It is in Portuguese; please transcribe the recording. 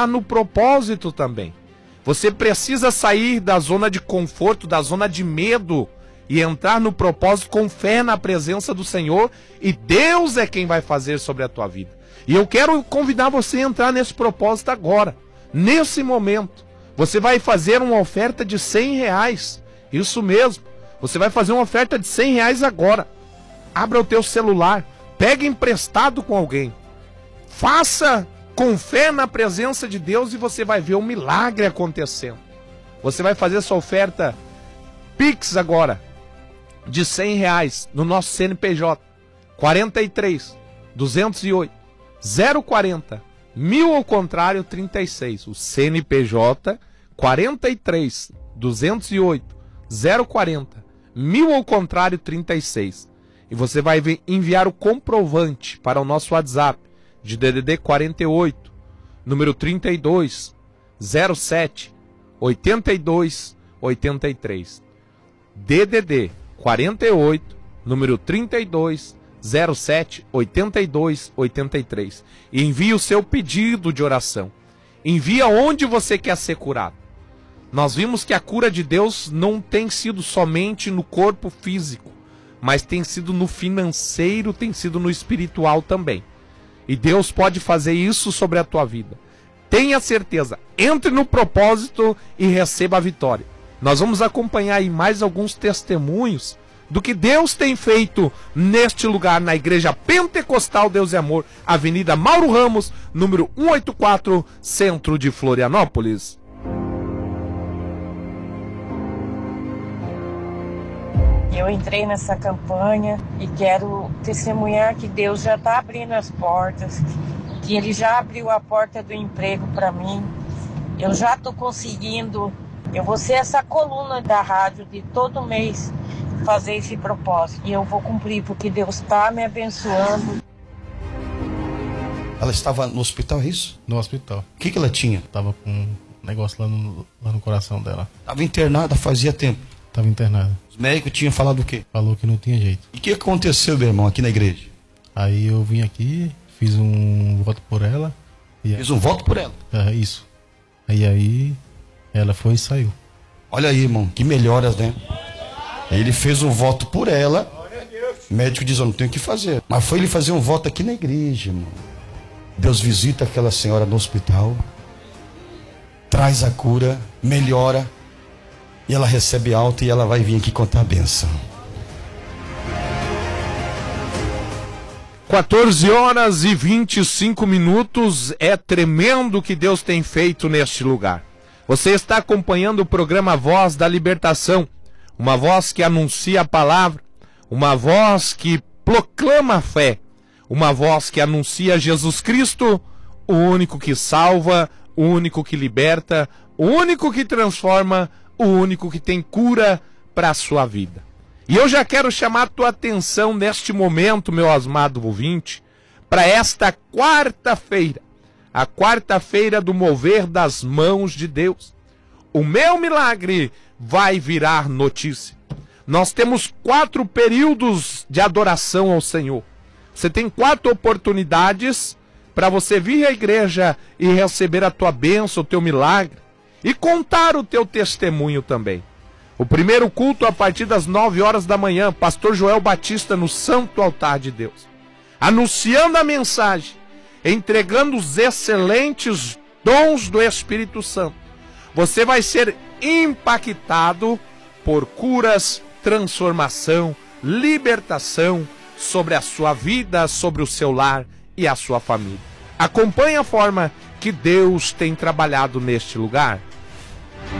entrar no propósito também. Você precisa sair da zona de conforto, da zona de medo e entrar no propósito com fé na presença do Senhor, e Deus é quem vai fazer sobre a tua vida. E eu quero convidar você a entrar nesse propósito agora, nesse momento. Você vai fazer uma oferta de R$100, isso mesmo, você vai fazer uma oferta de R$100 agora. Abra o teu celular, pega emprestado com alguém, faça com fé na presença de Deus e você vai ver um milagre acontecendo. Você vai fazer essa oferta Pix agora, de R$100 no nosso CNPJ, 43 208 040 1000 ao contrário 36. O CNPJ 43 208 040 1000 ao contrário 36. E você vai enviar o comprovante para o nosso WhatsApp de DDD 48, número 32 07 82 83. DDD 48, número 32 07 82 83. E envie o seu pedido de oração. Envia onde você quer ser curado. Nós vimos que a cura de Deus não tem sido somente no corpo físico, mas tem sido no financeiro, tem sido no espiritual também. E Deus pode fazer isso sobre a tua vida. Tenha certeza, entre no propósito e receba a vitória. Nós vamos acompanhar aí mais alguns testemunhos do que Deus tem feito neste lugar, na Igreja Pentecostal Deus e Amor, Avenida Mauro Ramos, número 184, centro de Florianópolis. Eu entrei nessa campanha e quero testemunhar que Deus já está abrindo as portas, que Ele já abriu a porta do emprego para mim. Eu já estou conseguindo, eu vou ser essa coluna da rádio de todo mês fazer esse propósito. E eu vou cumprir, porque Deus está me abençoando. Ela estava no hospital, é isso? No hospital. O que ela tinha? Tava com um negócio lá no coração dela. Estava internada fazia tempo. Tava internada. Os médicos tinham falado o quê? Falou que não tinha jeito. E o que aconteceu, meu irmão, aqui na igreja? Aí eu vim aqui, fiz um voto por ela. Fiz um voto por ela? É, isso. Aí ela foi e saiu. Olha aí, irmão, que melhoras, né? Ele fez um voto por ela. O médico diz, eu não tenho o que fazer. Mas foi ele fazer um voto aqui na igreja, irmão. Deus visita aquela senhora no hospital, traz a cura, melhora, e ela recebe alta e ela vai vir aqui contar a bênção. 14h25. É tremendo o que Deus tem feito neste lugar. Você está acompanhando o programa Voz da Libertação, uma voz que anuncia a palavra, uma voz que proclama a fé, uma voz que anuncia Jesus Cristo, o único que salva, o único que liberta, o único que transforma, o único que tem cura para a sua vida. E eu já quero chamar a tua atenção neste momento, meu amado ouvinte, para esta quarta-feira, a quarta-feira do mover das mãos de Deus. O meu milagre vai virar notícia. Nós temos 4 períodos de adoração ao Senhor. Você tem 4 oportunidades para você vir à igreja e receber a tua bênção, o teu milagre, e contar o teu testemunho também. O primeiro culto a partir das 9 horas da manhã, pastor Joel Batista no Santo Altar de Deus, anunciando a mensagem, entregando os excelentes dons do Espírito Santo. Você vai ser impactado por curas, transformação, libertação sobre a sua vida, sobre o seu lar e a sua família. Acompanhe a forma que Deus tem trabalhado neste lugar.